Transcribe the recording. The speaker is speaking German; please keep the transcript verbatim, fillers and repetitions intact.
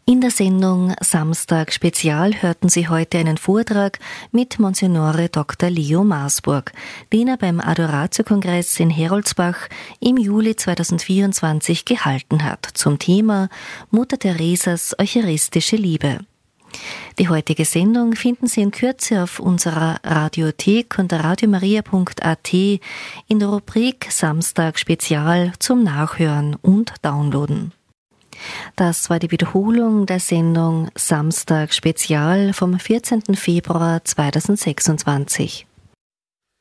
In der Sendung Samstag Spezial hörten Sie heute einen Vortrag mit Monsignore Doktor Leo Maasburg, den er beim Adoratio-Kongress in Heroldsbach im Juli zweitausendvierundzwanzig gehalten hat, zum Thema Mutter Theresas eucharistische Liebe. Die heutige Sendung finden Sie in Kürze auf unserer Radiothek unter radiomaria punkt a t in der Rubrik Samstag Spezial zum Nachhören und Downloaden. Das war die Wiederholung der Sendung Samstag Spezial vom vierzehnten Februar zweitausendsechsundzwanzig.